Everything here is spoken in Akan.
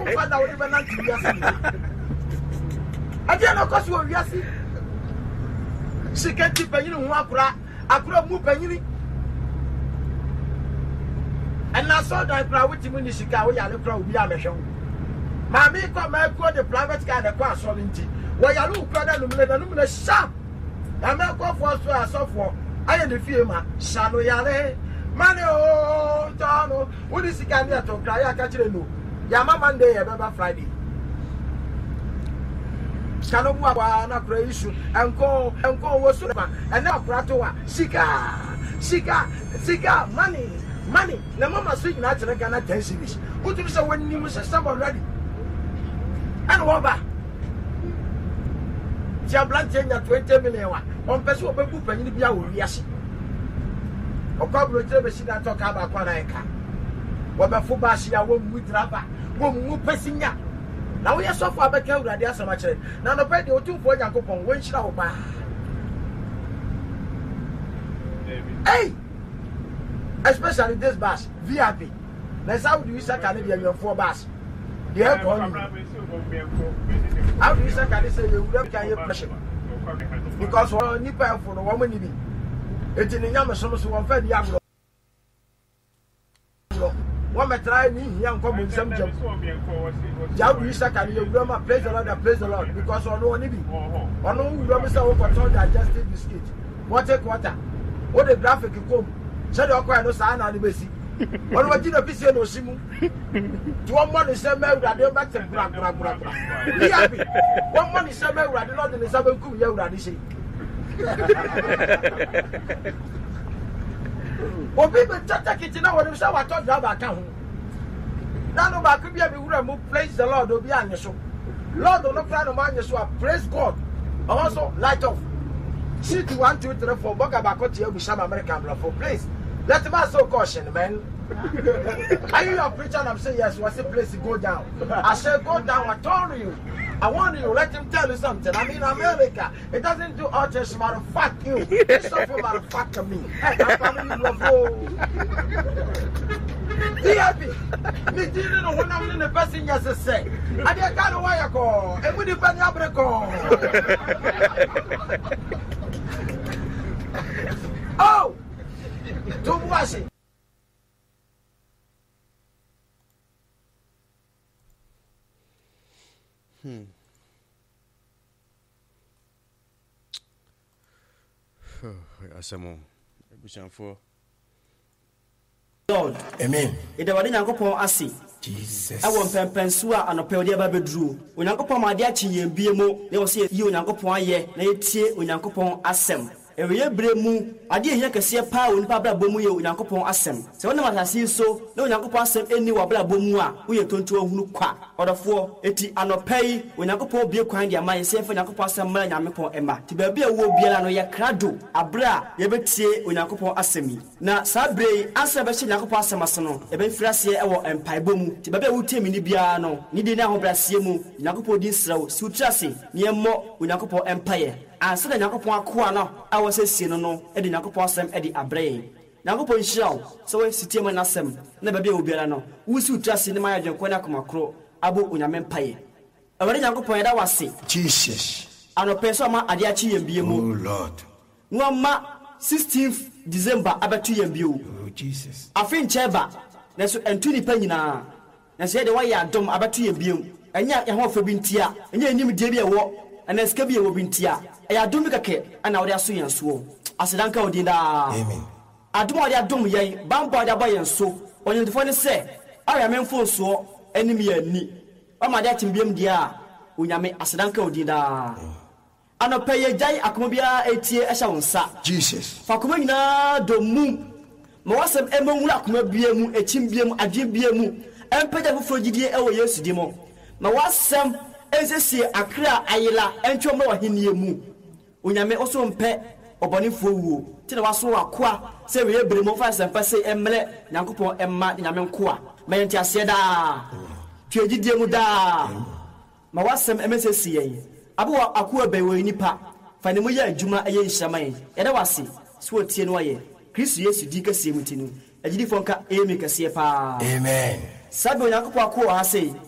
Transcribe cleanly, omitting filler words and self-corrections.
father will even not be I didn't cause you are yasi. She can't keep a you akura mu panyini. And I saw that crowd with him in Chicago, and the crowd will be a show. Mammy, come and call the private car and cross sovereignty. Where you look at the sharp. I'm not going for a software. I am the firma, Shano Yale. Money, oh, Tano, what is the candidate to cry? I catch you. Yama Monday, November Friday. Kanowa na pray issue enko was and now Pratoa Sika money na mama swing na tena Ghana 10 cedis what you say when you say somebody ready and over Jablan change 20 million on person obebu panyin bia wo wiase okabro trebe sida talk about kwanaika wo be fuba sia wo mu draba wo mu pasinya. Now we are so far back here with so much. Now the bed you two for Yakupon, when she out. Hey, especially this bus, VIP. That's how do you say Canadian your 4 bus? Yeah, how do you say Canadian you don't carry pressure? Because for Nipa for the woman, it's in the Yamason, so one fed Yam. One may try me, young common some job. How you say can you grandma praise the Lord because on no need. On no we say over to digestive biscuit. What the graphic you come. Said you quite no sign on the basic. On what did a piece no simu. To one money say me that they back to bra. Be happy. One money say me that not in the seven cool you already say. Well, people take it now when you say what talk about account. Now no back be able to praise the Lord will be on your show. Lord will not try to mind your show. Praise God. Also light off. See to 1, 2, 3, 4 boga back to you some American blood for place. Let him ask so caution, man. Are you a preacher? I'm saying yes, what's the place to go down? I said go down, I told you. I want you, let him tell you something. I mean America, it doesn't do all just matter fuck you. It's something matter fuck me. Hey, I'm coming be happy. Me didn't know when I'm in the person just say. I didn't know why I call. And we depend on the call. Oh! Don't wash it. Asamo. For Lord, amen. Ida wadi nyankopon ase. Jesus. I want pensu a anope odi aba bedru. Onyankopon ma de achi yembie mo, na wo se yi onyankopon aye, na yetie onyankopon asem. Ewe bremu ade ehia kese pa woni pa bra bomu ye onyankopon asem. Se wona matase so na onyankopon asem eni wa bra bomu a wo ye tonto ahunu kwa. Odofo eti anopai onyankopon bie kwan dia man se fa onyankopon asem ma nyamepon ema. Ti ba bia wo biala no ye krado abra ye betie onyankopon asemi. Na sabre asa be che onyankopon asem asono e be firase e wo empai bomu. Ti ba bia wo temi ni bia no ni de na ho brasie mu onyankopon din srawo si utrase ni emmo onyankopon empaye. Ansa da nyakopon akoa no a wo sesie no e de nyakopon asem e de abrɛ nyakopon hiraw so we sitie ma nasem na ba bia obiara no wusi utrase ne ma ya dwenko na komakro abo onyame mpaye awari nyakopon da wase Jesus anope so ma ade achi yembie mu oh Lord nwama 16th December abetu yembie oh Jesus afin cheba na so entu ni pa nyina na se de wa ya dom abetu yembie enya ye ho fa bi ntia enya enim die bi ewo ana eska bi ewo bi ntia ya dum kake ana wode aso yenso asedanka wodi da amen adum wode adum yen bamba wode aba yenso onyentifo ne se aya menfo so anim ya ni ama de atimbiem dia onyame asedanka wodi da ana peye jai akoma bia etie ehya wonsa Jesus fa koma nyina domu ma wasem emanwura akoma bia mu echimbiem adwe bia mu empeja foforo gidie ewo Yesu di mo ma wasem ezesi akra ayila entwom wa henie mu onyame oso mpe obonifo wuo tena waso akoa se we ebremo fa sempa se emle nyankopon emma nyame nkoa mayenti ase da twegidie mu da ma wasem emesesi yen abo akoa be we nipa fa ne mu ya adwuma eye nhyaman yeda wase so tie no ye Kristo Yesu di kase mutinu agidi fonka emi kase pa amen sabe nyankopon akoa ha sei